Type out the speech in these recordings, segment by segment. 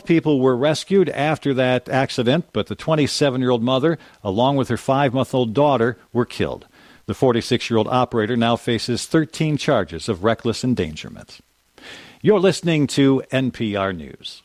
people were rescued after that accident, but the 27-year-old mother, along with her 5-month-old daughter, were killed. The 46-year-old operator now faces 13 charges of reckless endangerment. You're listening to NPR News.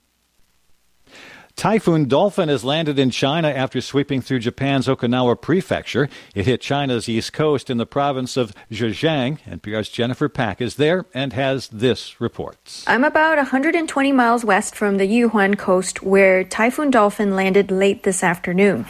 Typhoon Dolphin has landed in China after sweeping through Japan's Okinawa prefecture. It hit China's east coast in the province of Zhejiang. NPR's Jennifer Pack is there and has this report. I'm about 120 miles west from the Yuhuan coast, where Typhoon Dolphin landed late this afternoon.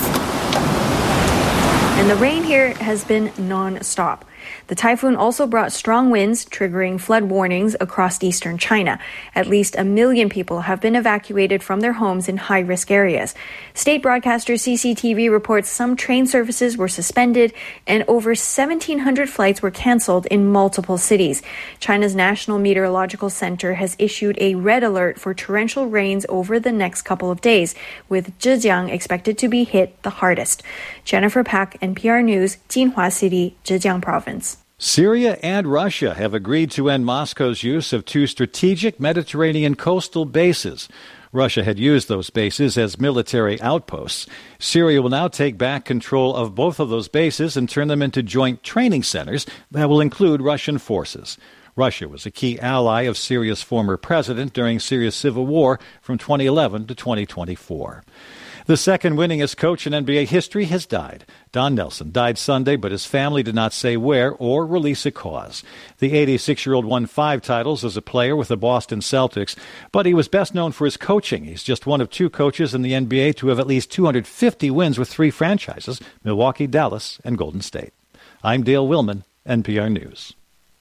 And the rain here has been non-stop. The typhoon also brought strong winds, triggering flood warnings across eastern China. At least 1 million people have been evacuated from their homes in high-risk areas. State broadcaster CCTV reports some train services were suspended and over 1,700 flights were canceled in multiple cities. China's National Meteorological Center has issued a red alert for torrential rains over the next couple of days, with Zhejiang expected to be hit the hardest. Jennifer Pack, NPR News, Jinhua City, Zhejiang Province. Syria and Russia have agreed to end Moscow's use of 2 strategic Mediterranean coastal bases. Russia had used those bases as military outposts. Syria will now take back control of both of those bases and turn them into joint training centers that will include Russian forces. Russia was a key ally of Syria's former president during Syria's civil war from 2011 to 2024. The second winningest coach in NBA history has died. Don Nelson died Sunday, but his family did not say where or release a cause. The 86-year-old won 5 titles as a player with the Boston Celtics, but he was best known for his coaching. He's just one of 2 coaches in the NBA to have at least 250 wins with 3 franchises, Milwaukee, Dallas, and Golden State. I'm Dale Willman, NPR News.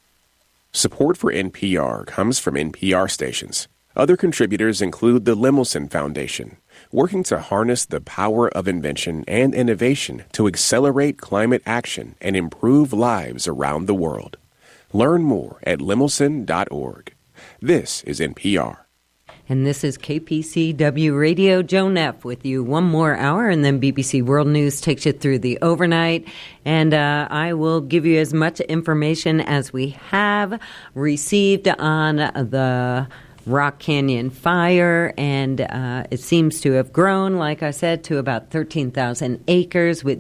Support for NPR comes from NPR stations. Other contributors include the Lemelson Foundation, working to harness the power of invention and innovation to accelerate climate action and improve lives around the world. Learn more at lemelson.org. This is NPR. And this is KPCW Radio. Joan F. with you one more hour, and then BBC World News takes you through the overnight. And I will give you as much information as we have received on the Rock Canyon fire, and it seems to have grown, like I said, to about 13,000 acres with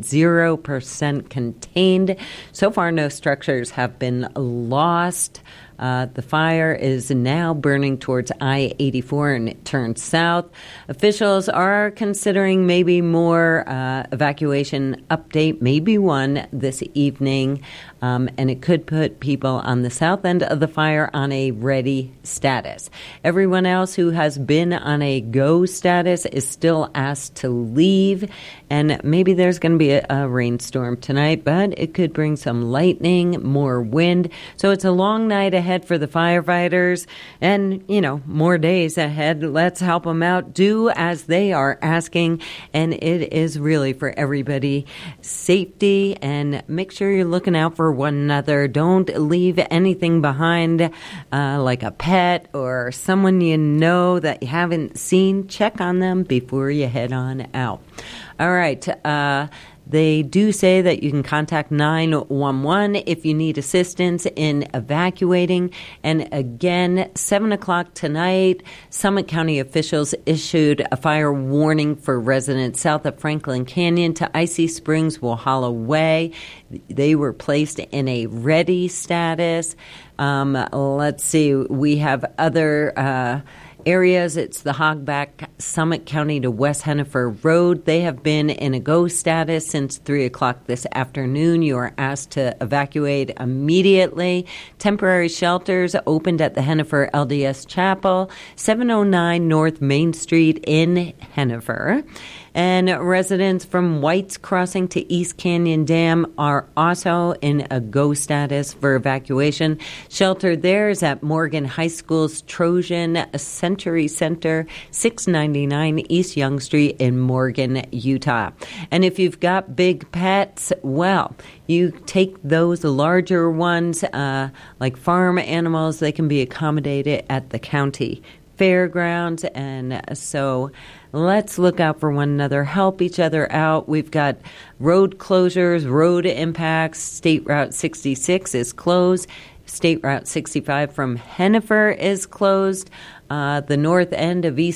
0% contained. So far, no structures have been lost. The fire is now burning towards I-84 and it turns south. Officials are considering maybe more evacuation update, maybe one this evening, and it could put people on the south end of the fire on a ready status. Everyone else who has been on a go status is still asked to leave, and maybe there's going to be a rainstorm tonight, but it could bring some lightning, more wind. So it's a long night ahead for the firefighters and, more days ahead. Let's help them out. Do as they are asking, and it is really for everybody. Safety, and make sure you're looking out for one another. Don't leave anything behind, like a pet or someone you know that you haven't seen. Check on them before you head on out. All right. They do say that you can contact 911 if you need assistance in evacuating. And again, 7 o'clock tonight, Summit County officials issued a fire warning for residents south of Franklin Canyon to Icy Springs, Walhalla Way. They were placed in a ready status. Let's see, we have other areas. It's the Hogback, Summit County to West Hennifer Road. They have been in a go status since 3 o'clock this afternoon. You are asked to evacuate immediately. Temporary shelters opened at the Hennifer LDS Chapel, 709 North Main Street in Hennifer. And residents from White's Crossing to East Canyon Dam are also in a go status for evacuation. Shelter there is at Morgan High School's Trojan Century Center, 699 East Young Street in Morgan, Utah. And if you've got big pets, well, you take those larger ones, like farm animals, they can be accommodated at the county fairgrounds. And so let's look out for one another, help each other out. We've got road closures, road impacts. State Route 66 is closed. State Route 65 from Hennifer is closed. The north end of East